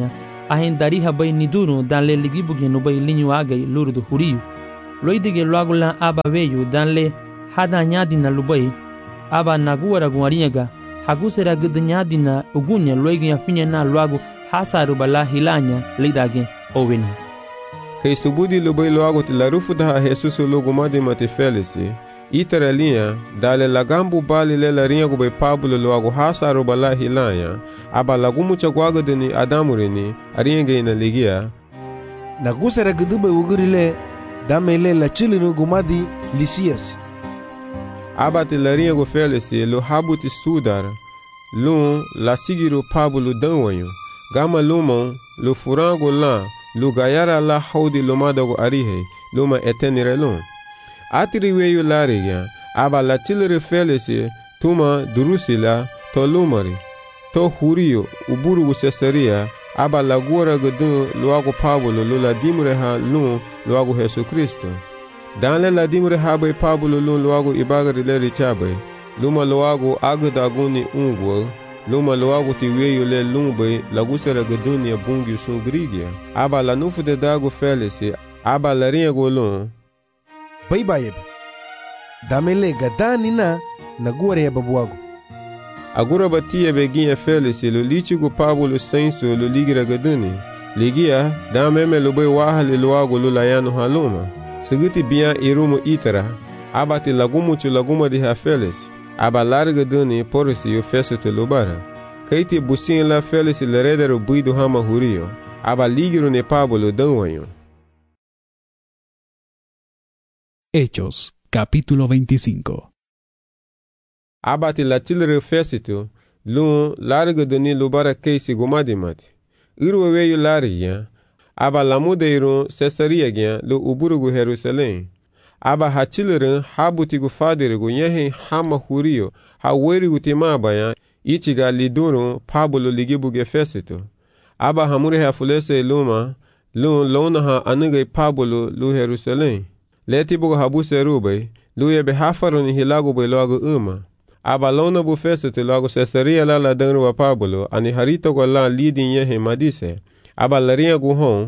ahin dariha bay ni duru dan le ligibugi no bay linyu agay lurudu huriyu loidige luagula aba veyu dan le hada nyadina lubay aba naguara guariaga hagusera gudnyadina ugunya loigia finya na luagu hasaru bala hilanya lidage oweni kei subudi lubay luagu tilarufu daha Jesus lugumadi mati felisi itara linha dale lagambu bali le larinha gubay Pablo luagu hasaru bala hilanya aba lagumu chagwaga deni adamurini arinha na ligia nagusera gudubay ugurile damele la chilinu gumadi Lisias aba tilarinha gu felisi lu habuti sudar lu la sigiru Pablo danwanyu gama lumon lu furango la lu gayara la haudi lumadago arihe luma etenirelon atiri weyu lariga aba la tilere felisi tuma durusila to lumari to huriyo uburugu sesaria aba la gora gudun luago Pablo lu la dimreha lu luago Jesu Kristo danle la dimreha bay Pablo lu luago ibagari le richabe luma luago agdaguni ungwo luma luago ti weyu le lumbe lagusera gudun bungi sun grigia aba la nufu de dago felisi aba la rinha golon baybayeb damele gadani na naguare babuago agora batia beginha felisi lo lichigo Pablo senso lo ligira gaduni ligia dameme lo bay wahale luago lo layano haluma seguti bia irumo itara abati lagumu chu laguma de ha felisi aba larga duni porisi yo feso te lubara kaiti busin la felisi le redero buido hama hurio aba ligiro ne Pablo danwanyo. Hechos, capítulo 25. Abati la tilre fesito lu larga duni lubara keisi gumadimati irweweyo lariya aba lamudeiro Cesaria gya lu uburugu Jerusalém aba hachilirin habutigu fadirigu yehin hama hurio hawerigu timabaya ichiga liduru Pablo ligibuge fesito aba hamure hafulese luma lu lonaha anigay Pablo lu Jerusalém letibugu habuse rubay lu yebe hafaruni hilagu bay loagu uma aba lona bu fesito loagu Cesaria la danru wa Pablo ani harito go la lidin yehin madise aba larinha guhon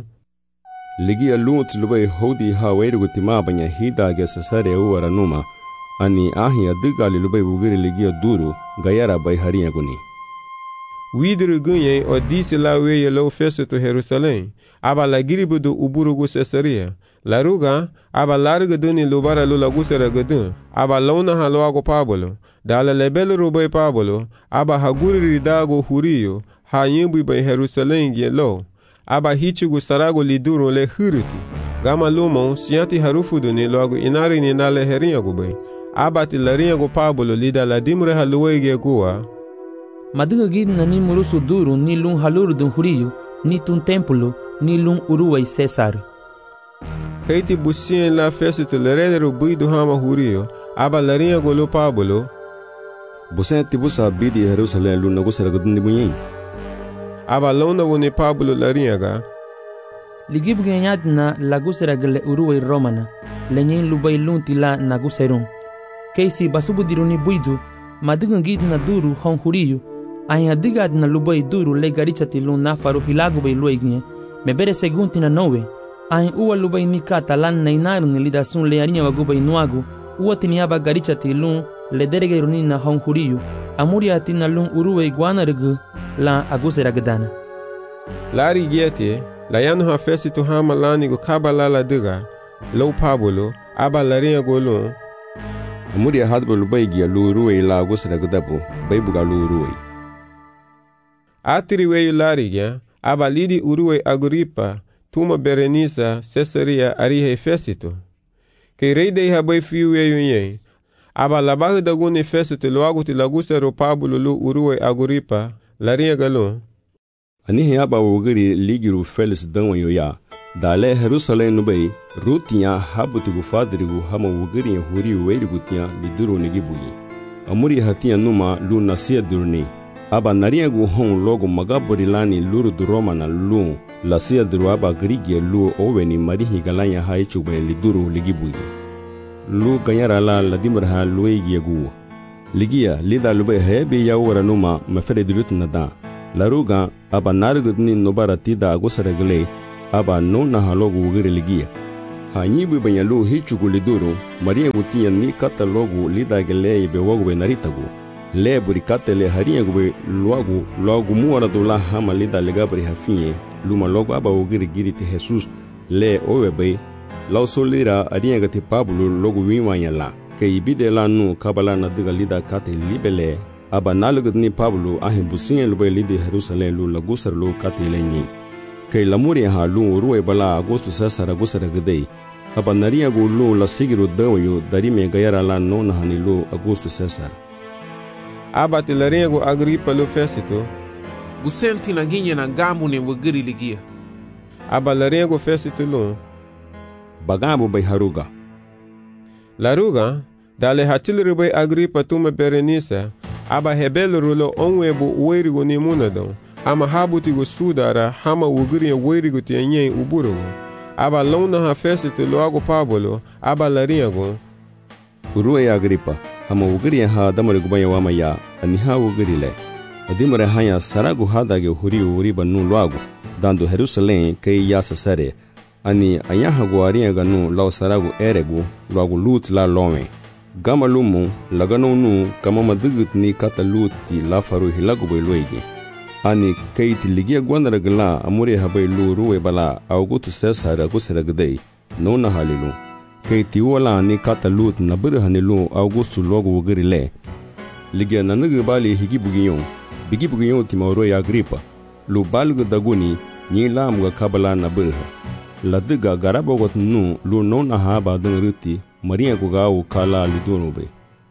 ligia lunt lubay hodi hawerigu timabanya hidage Cesaria uwara numa ani ahi adigali lubay bugiri ligia duru gayara bay harinha guni widru gunye o disi la weye lo fesito Jerusalém aba la giribudu uburugu Cesaria laruga aba larga duni lubara lula gusera gadun aba lona haloago Pablo dala lebel rubay Pablo aba haguri ridago hurio ha yimbu bay Jerusalém gelo aba hichigu sarago liduru le huriti gama lumon sianti harufu duni logo inari ni nale herinha gubay aba ti larinha go Pablo lida la dimre haluege gua madiga gidna ni murusu duru ni lun haluru dun hurio ni tun templo ni lun uruway Cesar kaiti busien la fesito le redero buido hama hurio aba larinha go lo Pablo busen tibusa bidi Jerusalém lu nagusera gadun bunyi aba lona woni Pablo larinha ligibuge nyadna lagusera gele uruway Romana lenyen lubay lunti la naguserun keisi basubudiruni buidu madiga gidna duru hon hurio ahin digadna lubay duru le garichati lun nafaru hilagu bay luigne mebere segunti na nowe ahin uwa lubay mikata lan nainarni lidasun le arinha wagubay nuagu uwa tiniaba garichati lun le deregeruni na hon hurio amuria tina lun uruway guanargu la agusera gadana lari giete la yanu ha fesito hama lanigo kabala la diga lo Pablo aba larinha golon amuria hadba lubay gia lu ruway la agusera gadabu baybuga lu ruway atiri weyu lariga aba lidi uruway Agripa tuma Berenice Cesaria arihe fesito kei rei dei habay fiu weyu nye aba labahu daguni fesito loagu ti lagusero Pablo lu uruway Agripa larinha galon anihe aba wugiri ligiru Felis danwanyo ya dale Jerusalém nubay rutinya habutigu fadirigu hama wugiri huri werigu tiya liduru nigibuyi amuri hatiya numa lu nasia durni aba nariagu hon logo magabori lani luru du Romana lu lasia duru aba grigia lu oweni marihi galanya haichube liduru ligibuyi lu ganyara la ladimraha luigi yagu ligia lida lube hebe ya wara numa mafere dilut nada Laruga aba nargudni nobara tida agusaragle aba no naha logu wugiri ligia. Ha nyibu banyalu hichugu liduru, Maria gutia ni kata logu lidagele ibe wagu benaritagu. Le burikate le haria gube logu muaradula hama lida legabri hafinye, luma logu aba wugiri giriti Jesus le owebe, lau solira ariangati Pablo logu wimanyala, ke ibide la nu kabala na diga lida kate libele, aba nalugudni Pablo ahi businye lube lidi Jerusalem lu lagusar lu kate lenyi. Ke lamuri ha lu ruwe bala agosto sasara gusara gdei, aba nariagu lu la sigiru dawayo darime gayara la nona hani lu agosto sasara. Aba tilariagu Agripa lu Fesito, Gusenti na ginye na gamu ne wugiri ligia. Aba lariagu Fesito lu, Bagabu bay Haruga. Laruga, dale hatilru bay Agripa tuma Berenice, aba hebelru lo onwebu uwerigu ni munadon, ama habutigu sudara hama wugiri werigu tienye uburugu. Aba lona ha Fesito lo agu Pablo, aba lariagu. Uruwe Agripa, hama wugiri ha damari gubaya wamaya, aniha wugiri le. Adimare haya saragu hadage huriu uriba nu loagu, dando Jerusalem kei yasa sare, ani anyahagu ariaga nu lau saragu eregu, loagu lut la lome. Gama lumu, lagano nu kama madigit ni kata luti la faru hilagu bay luegi. Ani kei tiligia gwandaragla amuri habay lu ruwe bala augutu sesara gusaragdei, nona halilu. Kei tiwala ni kata lut na birhanilu augustu logu wugiri le. Ligia nanugu bali bigi bugiyon timauro ya Agripa, lu balgu daguni ni lamga kabala na birha. Ladiga garabogot nu lu nona haba dung ruti, Maria gugawu kala lidunube.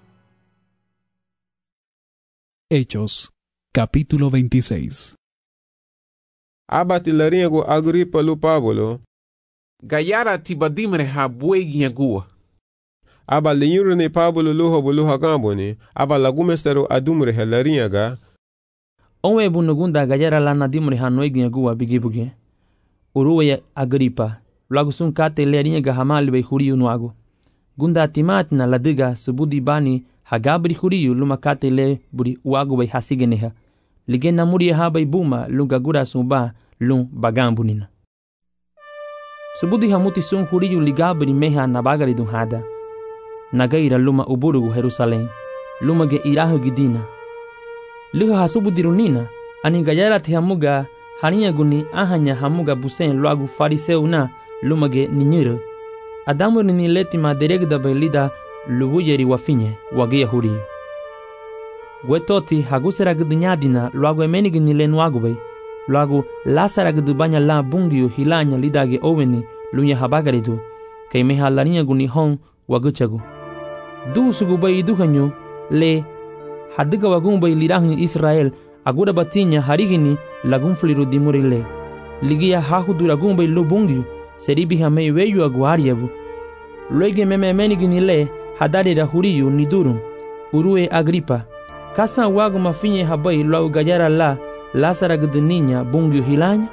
Hechos, capítulo 26. Aba tilariagu Agripa lu Pablo, Gayara tibadimre ha buegi nyagua. Aba liyuru ni Pablo luho buluha gamboni, aba lagumesteru adumre helariaga. Onwe bunugunda gayara lana dimre ha noigi nyagua bigibuge. Uruwe Agripa, lagu sunkate leriaga hamali bay huriu nuagu. Gunda timatina ladiga subudi bani hagabri huriu lumakate le buri uagu bay hasigeneha. Ligena muri ha bay buma lungagura sumba lung bagambunina. Subudi hamuti sun huriu ligabri meha nabagari dunhada. Nagaira luma uburugu Jerusalem, luma ge irahu gidina. Liha hasubudi runina, ani gayara tihamuga hania guni ahanya hamuga busen loagu fariseu na luma ge ninyiro. Adamu ni letima deregda belida lubuyeri wafinye wagia huriu. Gwetoti hagusera gdunyadina loagu emenigi nilen wagubay, loagu lasara gdubanya la bungiu hilanya lidage oweni lunya habagaridu, kay meha larinya guni hon waguchagu. Du sugubay duhanyu le hadiga wagumbay lirahnyu Israel agura batinya harigini lagunfliru dimurile. Ligia hahudu lagumbay lubungiu seribi hamei weyu aguariabu. Luege memenigi le hadari da huriyu nidurum. Uruwe Agripa, kasa wagu mafinye habay lau gayara la lasara gdeninya bungiu hilanya?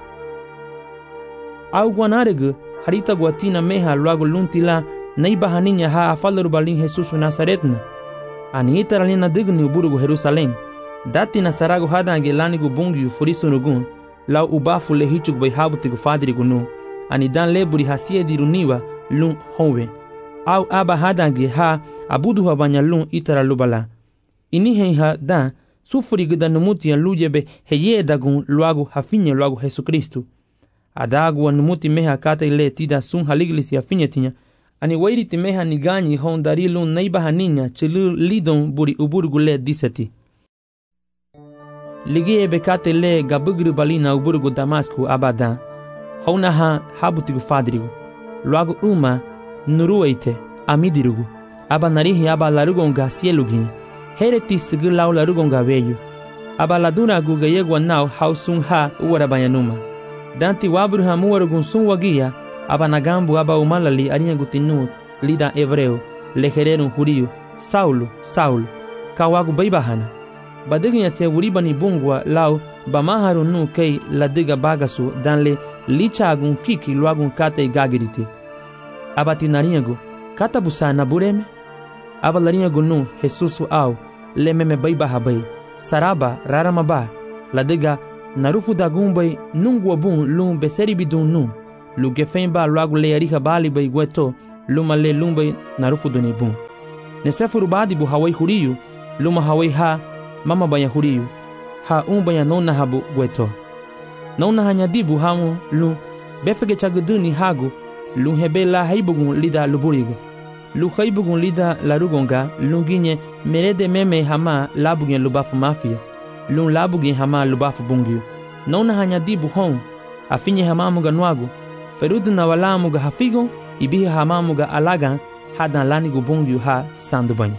Au guanaregu harita guatina meha luagu luntila naibahaninya ha afalaru balin Jesus Nazaretna. Ani itaralina digni uburugu Jerusalem. Dati na saragu hadange lanigu bungiu furisunugun lau ubafu le hichug bay habutigu fadrigu nu. Ani dan leburi hasie diruniwa lung honwe. Au aba hadange ha abudu habanya lung itaralubala. Ini hei ha dan sufuri gudanumuti ya lujebe heye dagun luagu hafinye luagu Jesu Kristu. Adagu wanumuti meha kata ile tida sun haliglis ya finye tinya. Ani wairi timeha niganyi hondari lun naibaha ninya chilu lidon buri uburugu le disati. Ligie bekate le gabugru balina uburugu Damasku abadan. Hauna ha habutigu fadrigu. Luagu uma nurueite amidirugu. Aba narihi aba larugonga sielugi. Hereti sigu lau larugonga veyu. Aba laduna guga yegwa nau hausun ha uwarabayanuma. Danti wabru ha muwarugun sun wagia. Aba nagambu aba umalali arinha gutinu lida hebreu lehererun huriu Saulo kawagu baibahana badiginya te uribani bungwa lau bamaharu nu kei ladiga bagasu danle lichagun kiki luagun kate gagiriti aba tinarinhagu katabusana bureme aba larinhagu nu Jesusu au lememe baibaha bai saraba raramaba ladiga narufu da gumbay nungwa bun lum beseri bidun nu lu gefen ba luagu le ariha bali bay gweto luma le lumbay narufu duni bun ne sefuru badi bu hawai huriyu luma hawai ha mama banya huriyu ha banya nona habu gweto nona hanya dibu hamu lu befege chaguduni hagu lu hebela haibugun lida luburigo lu haibugun lida larugonga lunginye merede meme hama labugen lubafu mafia lu labugen hama lubafu bungiu nona hanya dibu hon afinye hamamuga nwagu ferudu na walamuga hafigo ibihi hamamuga alagan hadan lanigu bungiu ha sandubany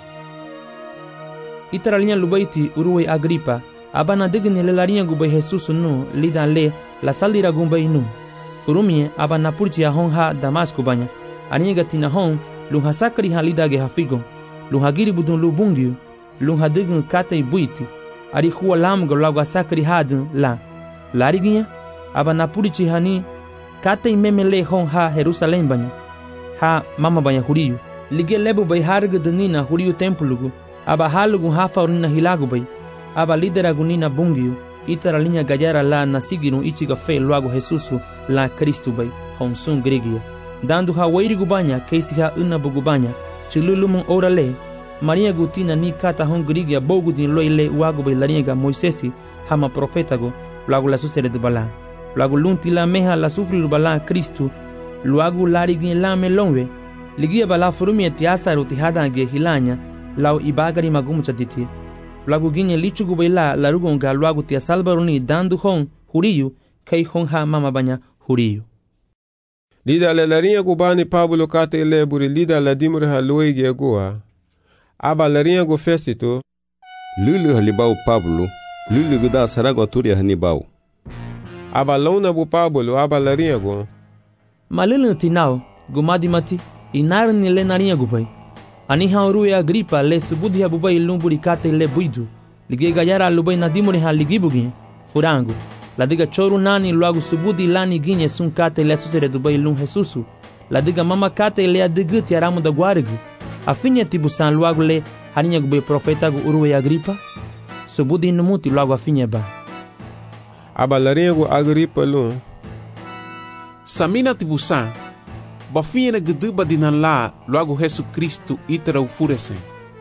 itaralinha lubaiti uruway Agripa abana digni lelarinha gubay Jesus nu lidan le la salira gumbay nu furumie abana purti hon ha Damasco banya aniga tina hon lu hasakri ha lidage hafigo lu hagiri budun lu bungiu lu hadign katay buiti ari huwa lamgo lagu asakri hadun la lariginha abana purti hani katay memele hon ha Jerusalém banya ha mama banya huriyu lige lebu bay harga denina huriyu templugu aba halugu hafa urina hilagu bay aba lideragu nina bungiu itaralinha gayara la nasigiru ichiga fe luagu Jesusu la Cristo bay honsun grigia dando ha wairigu banya keisi ha unabugu banya chilulumun orale Maria gutina ni kata hon grigia bogu din loile uagu bay laringa Moisesi hama profetago luagu la susere de bala luagu lunti la meha la sufri bala Cristo luagu larigi la melonwe ligia bala furumi etiasaru tihadange hilanya lau ibagari magumu chaditi luagu ginye lichugu baila larugonga luagu tia salbaruni dandu hon huriyu kai hon ha mama banya huriyu lida la larinha gubani Pablo kate ile buri lida la dimur ha loige goa aba larinha go fesito lulu halibau Pablo lulu guda sarago turia hanibau aba lona bu Pablo aba larinha go malulu tinao gumadi mati inarni le narinha gubai ani hauru Agripa le subudi habubai lumburi kate le buidu lige gayara lubai nadimuri ha ligibugi furango la diga choru nani luagu subudi lani ginye sun kate le susere dubai lum Jesusu la diga mama kate le adigu tiaramu da guarigu afinye tibusan luagu le haninya gubai profeta gu uruwe Agripa subudi numuti luagu afinye ba aba larinha gu Agripa lum samina tibusan bafinha guduba dinan la logo Jesus Cristo itara ufurese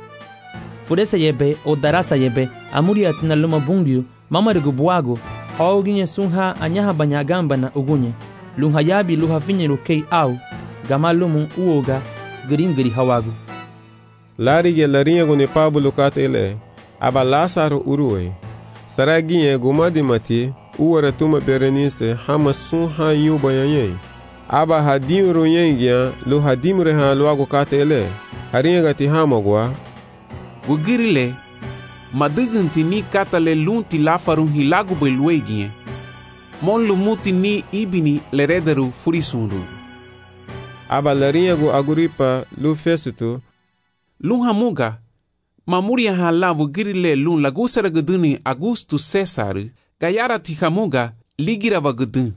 yebe o darasa yebe amuri atina luma bungiu mama regu buago hauginye sunha anyaha banyagamba na ugunye luha yabi luha finye rukei au gama lumu uoga gringri hawagu larige larinha gune Pablo katele aba Lázaro uruwe saraginye gumadi mati uwara tuma Berenice hama sunha yuba yanyei aba hadim runyengia lu hadim reha luago katele haringa gati hamagwa gugirile madugunti ni katale lunti lafarun hilagu belwegie mon lumuti ni ibini lerederu furisundu aba larinha gu Agripa lu fesutu lun hamuga mamuria hala gugirile lun lagusara guduni Augustus César gayara ti hamuga ligira vagudun.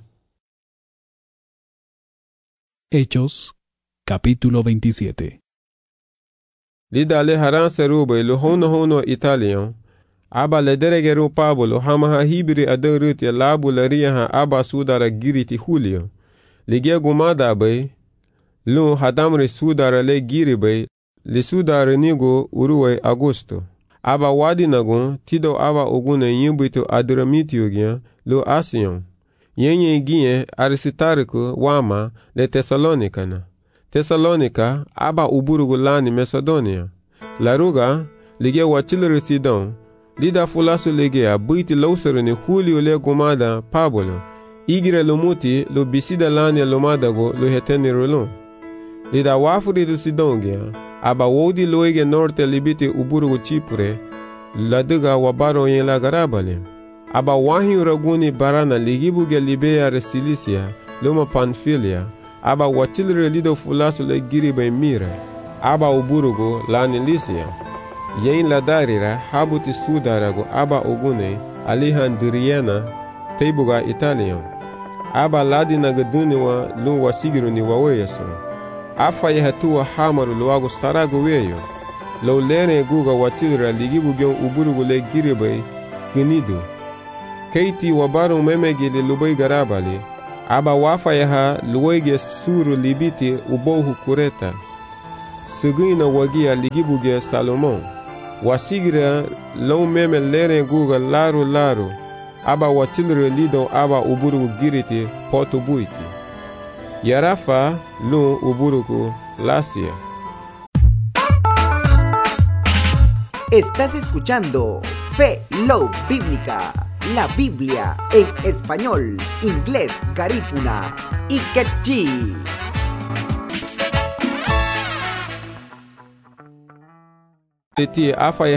Hechos, capítulo 27. Lida le haran serube lo hono Italian. Aba le deregeru Pablo hama hibri aderuti labu laria aba sudara giriti Julio. Ligia gumada bay lu hadamre sudara le giri bay le sudara nigo uruwe Augusto. Aba wadi nagun tido aba ogune yimbuito adramitio gyan lo Asion. Yenye ginye Aristarco wama le Tesalonika aba uburugu lani Macedonia. Laruga lige wachilere Sidon. Lida fulasu lige abuiti lausere ni Julio le gumada Pablo. Igire lumuti lo bisida lani lomadago lo heteni rolon. Lida wafuri du Sidongia aba wodi loige norte libiti uburugu Chipre. Laduga wabaro yen la garabale. Aba wahi raguni barana ligibuge Libea Restilicia, loma Panfilia, aba wachilre lido fulasu le giribe Mira, aba uburugo lani Lycia. Yen la darira habuti sudarago aba ogune Alejandriana teibuga Italian. Aba ladina gaduniwa lu wasigiru ni waweyaso. Afa yehatua hamaru luago sarago weyo. Lo lene guga wachilre ligibuge uburugo le giribe Gnido. keiti wabaru memegili lubai garabali, aba wafayaha luwege suru libiti ubohu kureta. Sigina wagia ligibuge Salomon. Wasigira lau meme lere guga laru, aba watilre lido aba uburu giriti potu buiti. Yarafa lu uburuku lasia. Estás escuchando Fe Love Bíblica, la Biblia en español, inglés, garífuna y quechí. Titi afa